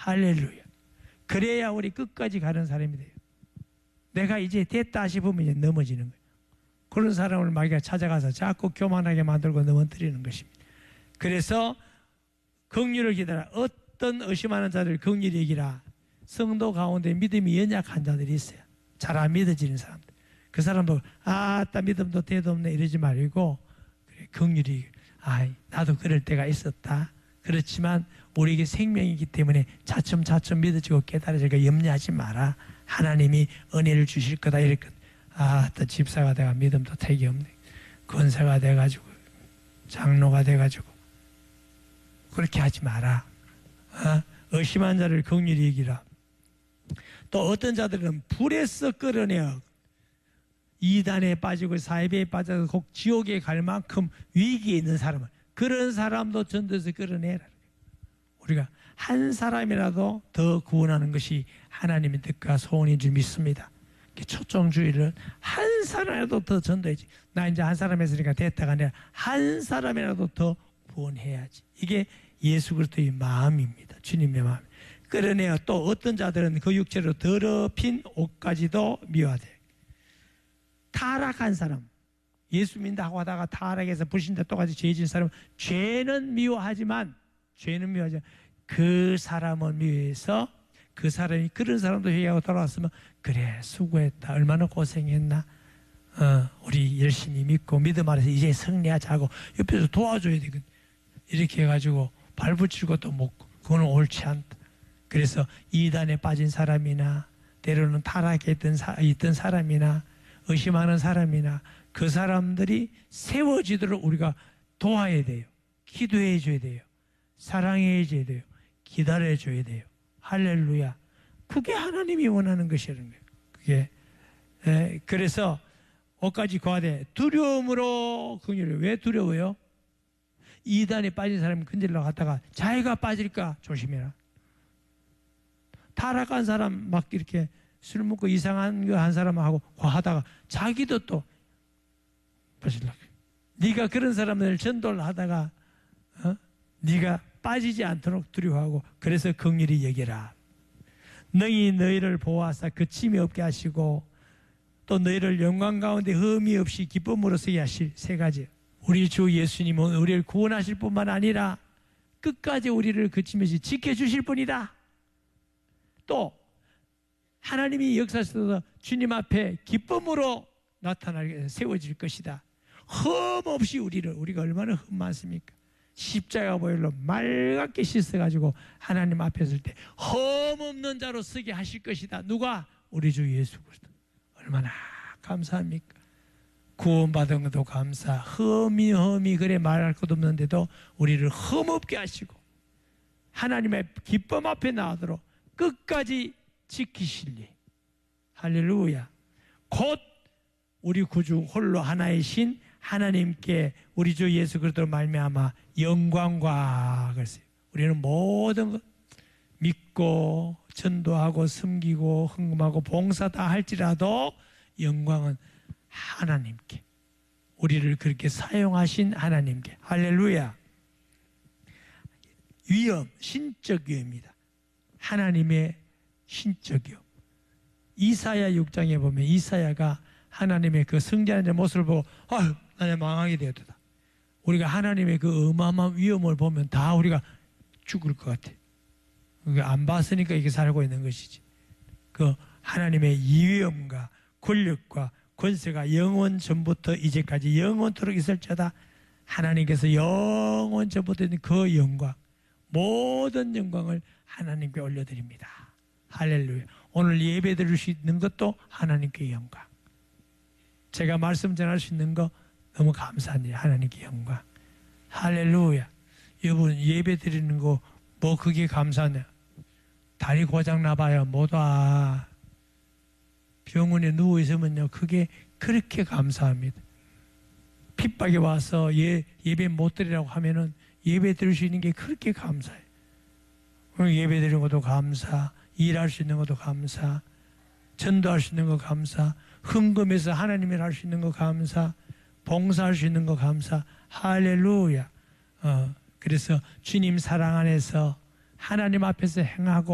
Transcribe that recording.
할렐루야. 그래야 우리 끝까지 가는 사람이 돼요. 내가 이제 됐다 싶으면 이제 넘어지는 거예요. 그런 사람을 마귀가 찾아가서 자꾸 교만하게 만들고 넘어뜨리는 것입니다. 그래서 긍휼을 기다라. 어떤 의심하는 자들 긍휼히 여기라. 성도 가운데 믿음이 연약한 자들이 있어요. 잘 안 믿어지는 사람들. 그 사람 보고 아따 믿음도 대도 없네 이러지 말고 그래, 긍휼히 나도 그럴 때가 있었다. 그렇지만 우리에게 생명이기 때문에 차츰차츰 믿어지고 깨달아지고 염려하지 마라. 하나님이 은혜를 주실 거다. 이렇게 또 집사가 돼가 믿음도 택이 없네. 권사가 돼가지고 장로가 돼가지고 그렇게 하지 마라. 의심한 자를 긍휼히 여기라. 또 어떤 자들은 불에서 끌어내어 이단에 빠지고 사이비에 빠져서 곧 지옥에 갈 만큼 위기에 있는 사람은 그런 사람도 전도해서 끌어내라. 우리가 한 사람이라도 더 구원하는 것이 하나님의 뜻과 소원인 줄 믿습니다. 초청주의를 한 사람이라도 더 전도해야지. 나 이제 한 사람 했으니까 됐다가 아니라 한 사람이라도 더 구원해야지. 이게 예수 그리스도의 마음입니다. 주님의 마음. 끌어내어 또 어떤 자들은 그 육체로 더럽힌 옷까지도 미워하되. 타락한 사람, 예수 믿는다고 하다가 타락해서 불신자 똑같이 죄진 사람은 죄는 미워하지만 그 사람을 미워해서 그 사람이 그런 사람도 회개하고 돌아왔으면 그래 수고했다. 얼마나 고생했나. 우리 열심히 믿고 믿음 아래서 이제 승리하자고 옆에서 도와줘야 되거든. 이렇게 해가지고 발붙이고 또 먹고 그거는 옳지 않다. 그래서 이단에 빠진 사람이나 때로는 타락해 있던 사람이나 의심하는 사람이나 그 사람들이 세워지도록 우리가 도와야 돼요. 기도해 줘야 돼요. 사랑해 줘야 돼요. 기다려 줘야 돼요. 할렐루야. 그게 하나님이 원하는 것이라는 거예요. 그게 그래서 옷까지 구하되 두려움으로 긍휼을. 왜 두려워요? 이단에 빠진 사람이 건질러 갔다가 자기가 빠질까 조심해라. 타락한 사람 막 이렇게 술 먹고 이상한 거 한 사람하고 과하다가 자기도 또 빠질라고. 네가 그런 사람들 전도를 하다가 네가 빠지지 않도록 두려워하고 그래서 긍휼히 여겨라. 능히 너희를 보호하사 그침이 없게 하시고 또 너희를 영광 가운데 흠이 없이 기쁨으로 서게 하실 세 가지. 우리 주 예수님은 우리를 구원하실 뿐만 아니라 끝까지 우리를 그치면서 지켜주실 분이다. 또 하나님이 역사에서 주님 앞에 기쁨으로 나타나게 세워질 것이다. 흠 없이 우리가 얼마나 흠 많습니까? 십자가 보혈로 맑게 씻어가지고 하나님 앞에 설 때 흠 없는 자로 서게 하실 것이다. 누가? 우리 주 예수 그리스도. 얼마나 감사합니까? 구원받은 것도 감사. 흠이 그래 말할 것도 없는데도 우리를 흠 없게 하시고 하나님의 기쁨 앞에 나오도록 끝까지 지키실리. 할렐루야. 곧 우리 구주 홀로 하나이신 하나님께 우리 주 예수 그리스도로 말미암아 영광과 그랬어요. 우리는 모든 것 믿고 전도하고 섬기고 헌금하고 봉사 다 할지라도 영광은 하나님께, 우리를 그렇게 사용하신 하나님께. 할렐루야. 위엄, 신적 위엄입니다. 하나님의 신적 위엄. 이사야 6장에 보면 이사야가 하나님의 그 성전의 모습을 보고 아유 나는 망하게 되었다. 우리가 하나님의 그 어마어마한 위엄을 보면 다 우리가 죽을 것 같아. 안 봤으니까 이렇게 살고 있는 것이지. 그 하나님의 위엄과 권력과 권세가 영원 전부터 이제까지 영원토록 있을지어다. 하나님께서 영원 전부터 있는 그 영광, 모든 영광을 하나님께 올려드립니다. 할렐루야. 오늘 예배 드릴 수 있는 것도 하나님께 영광. 제가 말씀 전할 수 있는 거 너무 감사합니다. 하나님께 영광. 할렐루야. 여러분 예배 드리는 거 뭐 그게 감사하냐. 다리 고장 나봐야 못 와. 병원에 누워있으면요 그게 그렇게 감사합니다. 핍박이 와서 예배 못 드리라고 하면은 예배 드릴 수 있는 게 그렇게 감사해요. 예배 드리는 것도 감사, 일할 수 있는 것도 감사, 전도할 수 있는 거 감사, 헌금해서 하나님을 할 수 있는 거 감사, 봉사할 수 있는 거 감사. 할렐루야. 그래서 주님 사랑 안에서 하나님 앞에서 행하고